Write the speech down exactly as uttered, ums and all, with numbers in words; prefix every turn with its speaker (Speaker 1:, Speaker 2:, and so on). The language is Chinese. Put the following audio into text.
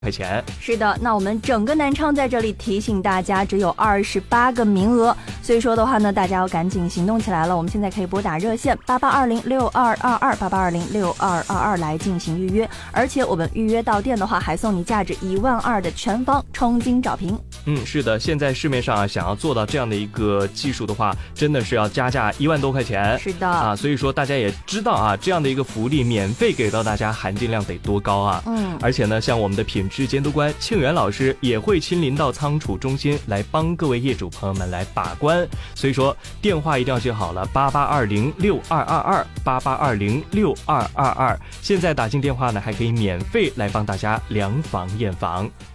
Speaker 1: 块钱。
Speaker 2: 是的，那我们整个南昌在这里提醒大家，只有二十八个名额，所以说的话呢，大家要赶紧行动起来了。我们现在可以拨打热线八八二零六二二二八八二零六二二二来进行预约，而且我们预约到店的话，还送你价值一万二的全房冲金找平。
Speaker 1: 嗯，是的，现在市面上啊，想要做到这样的一个技术的话，真的是要加价一万多块钱。
Speaker 2: 是的
Speaker 1: 啊，所以说大家也知道啊，这样的一个福利免费给到大家，含金量得多高啊！
Speaker 2: 嗯，
Speaker 1: 而且呢，像我们的品质监督官庆元老师也会亲临到仓储中心来帮各位业主朋友们来把关。所以说电话一定要记好了，八八二零六二二二八八二零六二二二。现在打进电话呢，还可以免费来帮大家量房验房。